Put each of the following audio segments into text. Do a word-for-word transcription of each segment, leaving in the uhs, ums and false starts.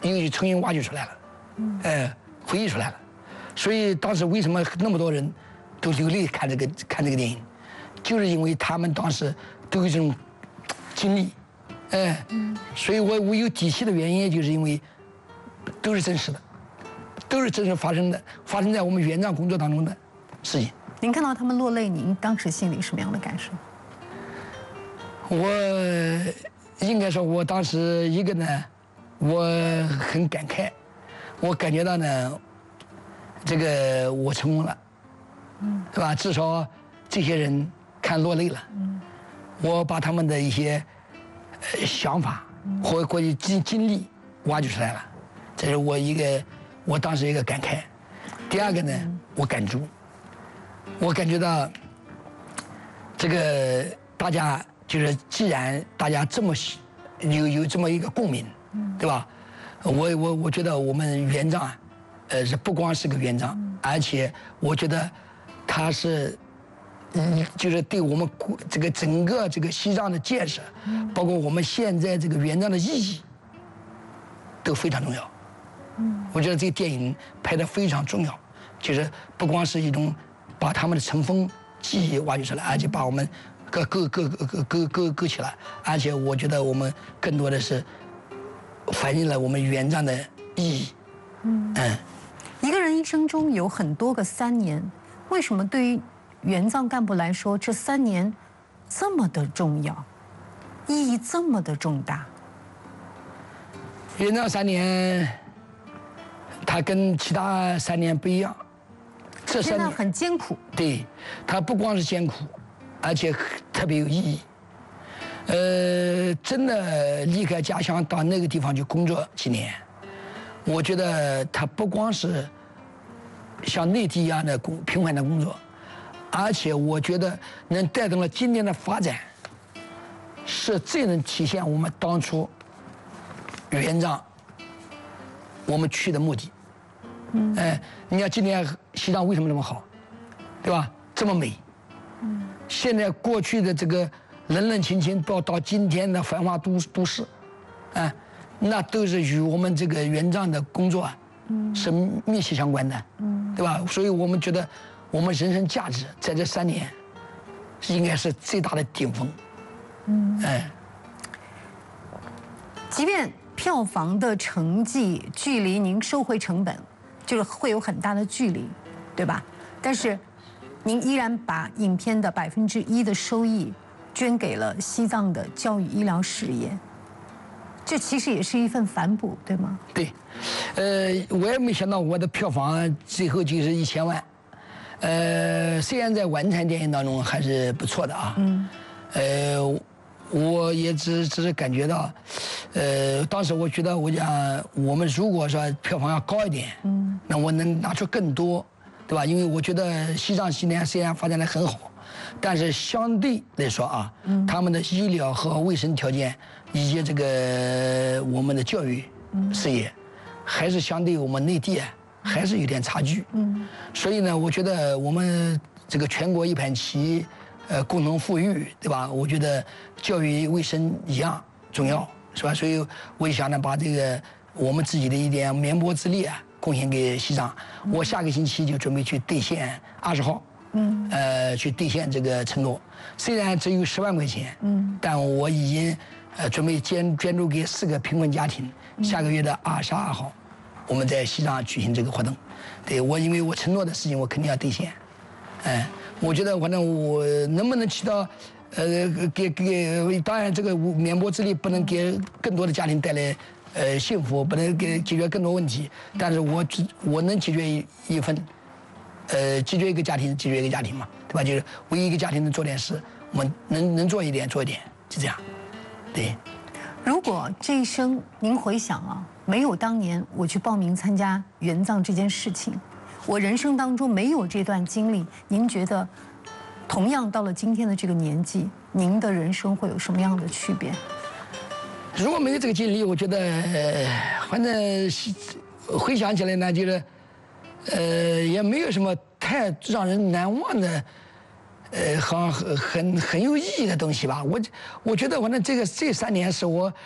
因为重新挖掘出来了，嗯，呃，回忆出来了。所以当时为什么那么多人都流泪看这个看这个电影，就是因为他们当时都有这种经历，哎，嗯，所以我我有底气的原因，就是因为都是真实的，都是真实发生的，发生在我们原藏工作当中的事情。 您看到他们落泪，您当时心里什么样的感受？ 我应该说，我当时一个呢，我很感慨，我感觉到呢，这个我成功了，嗯，对吧？至少这些人看落泪了，嗯，我把他们的一些呃想法或过去经经历挖掘出来了，这是我一个我当时一个感慨。第二个呢，我感触，我感觉到这个大家就是既然大家这么有有这么一个共鸣，对吧？我我我觉得我们原藏啊，呃，是不光是个原藏，而且我觉得它是，嗯，就是对我们这个整个这个西藏的建设，包括我们现在这个原藏的意义，都非常重要。嗯，我觉得这个电影拍得非常重要，就是不光是一种把他们的尘封记忆挖掘出来，而且把我们各各各各各各各各起来，而且我觉得我们更多的是反映了我们原藏的意义。嗯嗯， 一个人一生中有很多个三年，为什么对于原藏干部来说，这三年这么的重要，意义这么的重大？ 原藏三年，它跟其他三年不一样。这三年很艰苦。 对，它不光是艰苦，而且特别有意义。呃，真的离开家乡到那个地方去工作几年，我觉得它不光是像内地一样的工平凡的工作，而且我觉得能带动了今天的发展，是最能体现我们当初原藏我们去的目的。嗯，哎，你看今天西藏为什么那么好，对吧？这么美。嗯，现在过去的这个冷冷清清到到今天的繁华都都市，哎，那都是与我们这个原藏的工作啊，嗯，是密切相关的，嗯，对吧？所以我们觉得我们人生价值在这三年，应该是最大的顶峰。嗯，哎， 即便票房的成绩距离您收回成本，就是会有很大的距离，对吧？但是，您依然把影片的百分之一的收益捐给了西藏的教育医疗事业，这其实也是一份反哺，对吗？ 对，呃，我也没想到我的票房最后就是一千万，呃，虽然在晚产电影当中还是不错的啊，嗯，呃，我也只只是感觉到，呃，当时我觉得我讲我们如果说票房要高一点，嗯，那我能拿出更多，对吧？因为我觉得西藏今年虽然发展得很好，但是相对来说啊，嗯，他们的医疗和卫生条件以及这个我们的教育事业，还是相对我们内地啊还是有点差距。嗯，所以呢，我觉得我们这个全国一盘棋，呃，共同富裕，对吧？我觉得教育卫生一样重要，是吧？所以我也想呢，把这个我们自己的一点绵薄之力啊，贡献给西藏。我下个星期就准备去兑现二十号。嗯，呃，去兑现这个承诺，虽然只有十万块钱，嗯，但我已经呃准备捐捐助给四个贫困家庭。下个月的二十二号，我们在西藏举行这个活动。对我，因为我承诺的事情，我肯定要兑现。哎，我觉得反正我能不能起到，呃，给给，当然这个绵薄之力不能给更多的家庭带来呃幸福，不能给解决更多问题，但是我只我能解决一一份。呃，解决一个家庭，解决一个家庭嘛，对吧？就是为一个家庭能做点事，我们能能做一点做一点，就这样。对。 如果这一生您回想啊，没有当年我去报名参加原藏这件事情，我人生当中没有这段经历，您觉得，同样到了今天的这个年纪，您的人生会有什么样的区别？ 如果没有这个经历，我觉得，呃、反正回想起来呢，就是。呃，也没有什么太让人难忘的，呃，好像很很很有意义的东西吧。我我觉得反正这个这三年是我，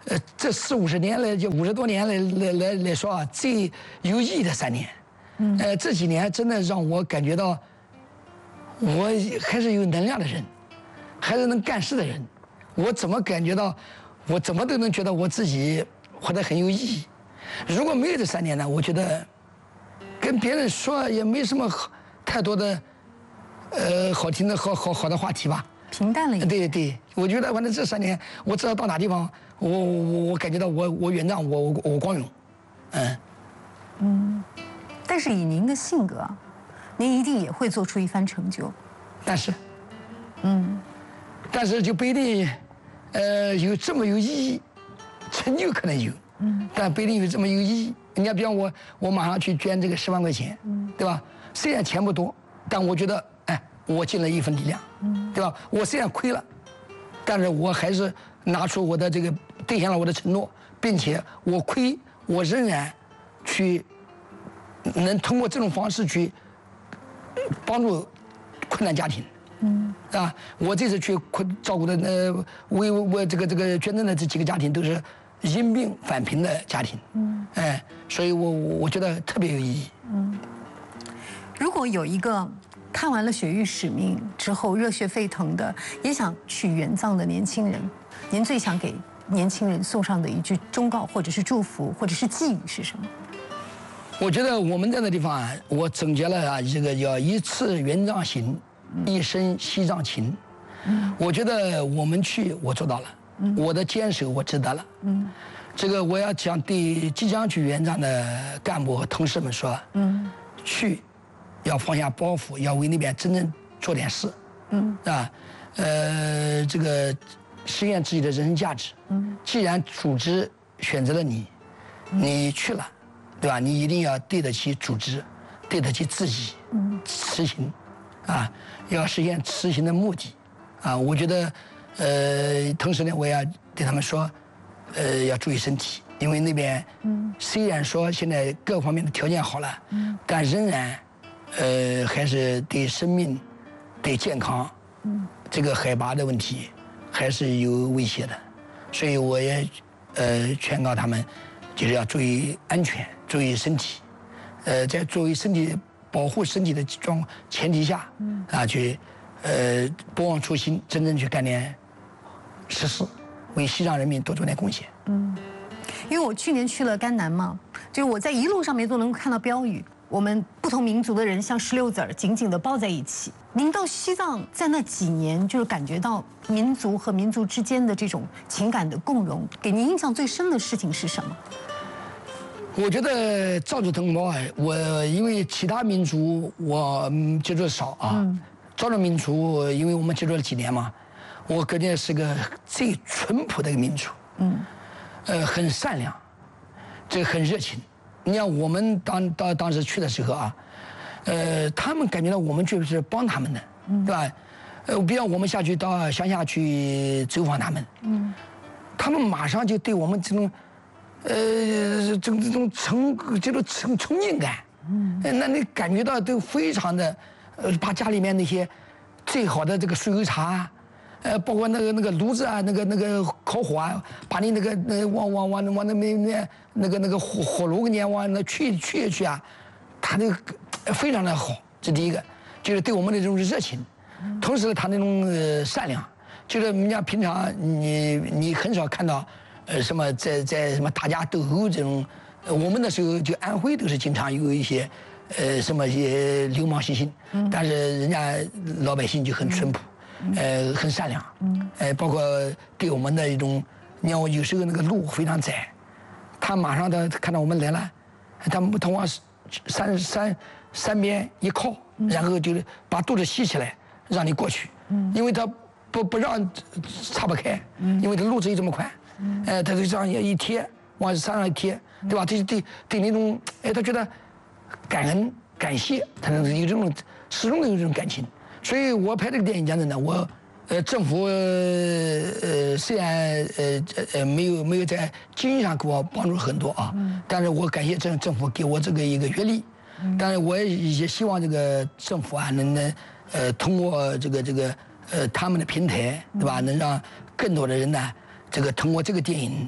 呃，这四五十年来，就五十多年来来来来说啊，最有意义的三年。嗯，呃，这几年真的让我感觉到，我还是有能量的人，还是能干事的人。我怎么感觉到，我怎么都能觉得我自己活得很有意义。如果没有这三年呢，我觉得跟别人说也没什么太多的，呃，好听的好好好的话题吧。 平淡了一点。 对对，我觉得反正这三年，我知道到哪地方，我我我感觉到我我远仗我我我光荣，嗯嗯，但是以您的性格，您一定也会做出一番成就。 但是， 嗯， 但是就不一定，呃，有这么有意义，成就可能有，嗯，但不一定有这么有意义。人家比方我我马上去捐这个十万块钱，嗯，对吧？虽然钱不多，但我觉得哎，我尽了一份力量。嗯，对吧？我虽然亏了，但是我还是拿出我的这个兑现了我的承诺，并且我亏，我仍然去能通过这种方式去帮助困难家庭。嗯，啊，我这次去困照顾的呃为我这个这个捐赠的这几个家庭都是因病返贫的家庭。嗯，哎，所以我我觉得特别有意义。 嗯，如果有一个看完了《血域使命》之后热血沸腾的，也想去援藏的年轻人，您最想给年轻人送上的一句忠告，或者是祝福，或者是寄语是什么？ 我觉得我们在那地方啊，我总结了啊，这个叫一次援藏行，一生西藏情。嗯，我觉得我们去，我做到了，嗯，我的坚守我值得了。嗯，这个我要讲对即将去援藏的干部和同事们说，嗯，去。要放下包袱，要为那边真正做点事，嗯，啊，呃，这个实现自己的人生价值。嗯，既然组织选择了你，你去了，对吧？你一定要对得起组织，对得起自己，嗯，执行，啊，要实现执行的目的，啊，我觉得，呃，同时呢，我要对他们说，呃，要注意身体，因为那边，嗯，虽然说现在各方面的条件好了，嗯，但仍然。呃，还是对生命、对健康，嗯，这个海拔的问题还是有威胁的，所以我也呃劝告他们，就是要注意安全，注意身体，呃，在作为身体保护身体的状前提下，嗯，啊，去呃不忘初心，真正去干点实事，为西藏人民多做点贡献。 嗯，因为我去年去了甘南嘛，就是我在一路上面都能看到标语。我们不同民族的人像石榴籽儿紧紧地包在一起。您到西藏在那几年，就是感觉到民族和民族之间的这种情感的共融，给您印象最深的事情是什么？ 我觉得藏族同胞啊，我因为其他民族我接触少啊，嗯，藏族民族因为我们接触了几年嘛，我感觉是个最淳朴的一个民族，嗯，呃，很善良，这个很热情。你看我们当当当时去的时候啊，呃，他们感觉到我们就是帮他们的，嗯，对吧？呃，比方我们下去到乡下去走访他们，嗯，他们马上就对我们这种，呃，这种这种崇这种崇崇敬感，嗯，那你感觉到都非常的，呃，把家里面那些最好的这个水浒茶。呃，包括那个那个炉子啊，那个那个烤火啊，把你那个那往往往往那那那那个那个火火炉给你往那去去去啊，他那个非常的好，这第一个，就是对我们的这种热情，同时他那种呃善良，就是人家平常你你很少看到，呃什么在在什么打架斗殴这种，呃我们那时候就安徽都是经常有一些，呃什么一些流氓习性，但是人家老百姓就很淳朴。呃，很善良，嗯，呃，包括对我们的一种，你看我有时候那个路非常窄，他马上他看到我们来了，他们他往山山山边一靠，然后就是把肚子吸起来，让你过去，嗯，因为他不不让岔不开，嗯，因为他路子又这么宽，嗯，哎，他就这样一贴，往山上一贴，对吧？对对对，那种哎，他觉得感恩感谢，他有这种始终都有这种感情。所以我拍这个电影讲真的，我，呃，政府呃虽然呃呃没有没有在经济上给我帮助很多啊，嗯，但是我感谢政政府给我这个一个阅历，嗯，但是我也希望这个政府啊能能呃通过这个这个呃他们的平台，对吧？能让更多的人呢，这个通过这个电影，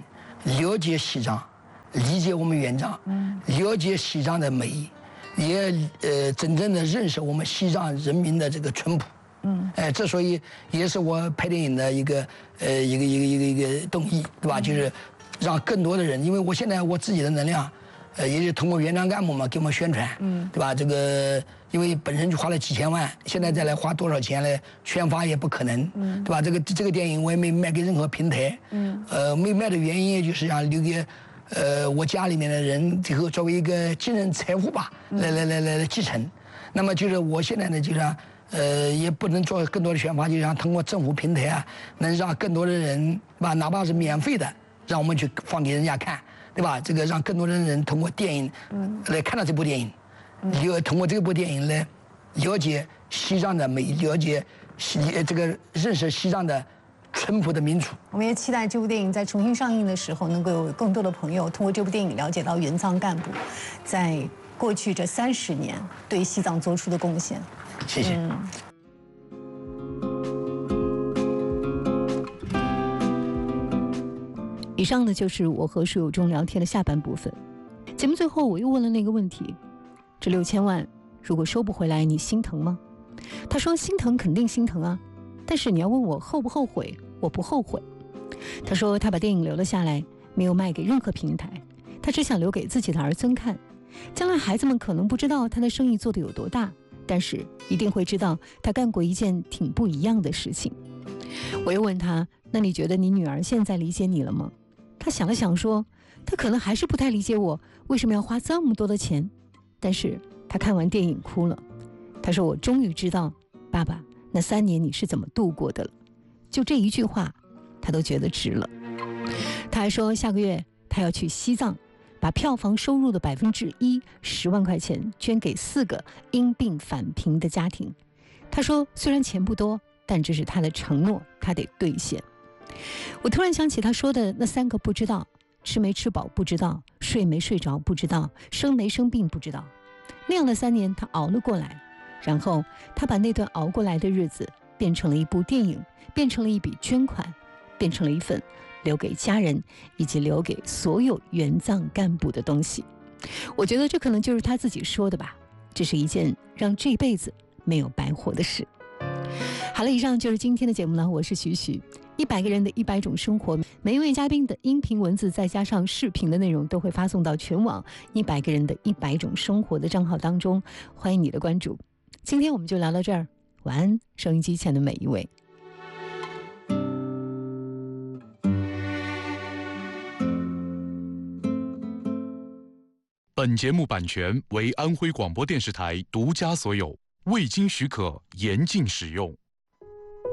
了解西藏，理解我们院长，嗯，了解西藏的美，也呃真正的认识我们西藏人民的这个淳朴。嗯，哎，这所以也是我拍电影的一个呃一个一个一个一个动机，对吧？就是让更多的人，因为我现在我自己的能量，呃，也是通过院长干部嘛给我们宣传，嗯，对吧？这个因为本身就花了几千万，现在再来花多少钱来宣发也不可能，嗯，对吧？这个这个电影我也没卖给任何平台，嗯，呃，没卖的原因也就是想留给呃我家里面的人，最后作为一个精神财富吧，来来来来来继承。那么就是我现在呢，就是。呃，也不能做更多的宣发，就想通过政府平台啊，能让更多的人，吧，哪怕是免费的，让我们去放给人家看，对吧？这个让更多的人通过电影，嗯，来看到这部电影，了通过这部电影来了解西藏的美，了解西这个认识西藏的淳朴的民族。 我们也期待这部电影在重新上映的时候，能够有更多的朋友通过这部电影了解到援藏干部在过去这三十年对西藏做出的贡献。 谢谢。嗯、 以上呢就是我和书友中聊天的下半部分。节目最后我又问了那个问题：这六千万如果收不回来，你心疼吗？他说心疼，肯定心疼啊。但是你要问我后不后悔，我不后悔。他说他把电影留了下来，没有卖给任何平台，他只想留给自己的儿孙看。将来孩子们可能不知道他的生意做得有多大，但是一定会知道他干过一件挺不一样的事情。我又问他，那你觉得你女儿现在理解你了吗？他想了想说，他可能还是不太理解我为什么要花这么多的钱，但是他看完电影哭了。他说，我终于知道爸爸那三年你是怎么度过的了。就这一句话他都觉得值了。他还说下个月他要去西藏，把票房收入的百分之一十万块钱捐给四个因病返贫的家庭。他说虽然钱不多，但这是他的承诺，他得兑现。我突然想起他说的那三个不知道：吃没吃饱不知道，睡没睡着不知道，生没生病不知道。那样的三年他熬了过来，然后他把那段熬过来的日子变成了一部电影，变成了一笔捐款，变成了一份留给家人以及留给所有援藏干部的东西。我觉得这可能就是他自己说的吧，这是一件让这辈子没有白活的事。好了，以上就是今天的节目了，我是徐徐。一百个人的一百种生活，每一位嘉宾的音频文字再加上视频的内容都会发送到全网一百个人的一百种生活的账号当中，欢迎你的关注。今天我们就聊到这儿，晚安，收音机前的每一位。 本节目版权为安徽广播电视台独家所有，未经许可严禁使用。